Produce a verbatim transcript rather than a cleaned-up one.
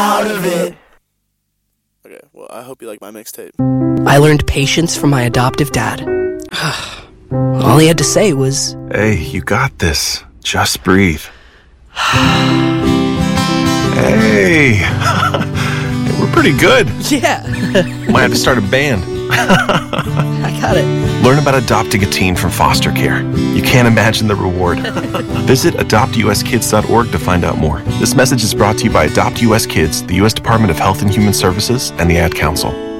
out of it. Okay, well, I hope you like my mixtape. I learned patience from my adoptive dad. All he had to say was, "Hey, you got this. Just breathe." Hey, we're pretty good. yeah, Might have to start a band. I got it. Learn about adopting a teen from foster care. You can't imagine the reward. Visit adopt u s kids dot org to find out more. This message is brought to you by Adopt U S Kids, the U S Department of Health and Human Services, and the Ad Council.